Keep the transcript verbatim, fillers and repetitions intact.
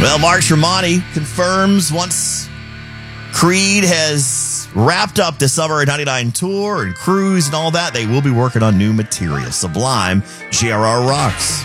Well, Mark Tremonti confirms once Creed has wrapped up the Summer ninety-nine tour and cruise and all that, they will be working on new material. Sublime, J R R Rocks.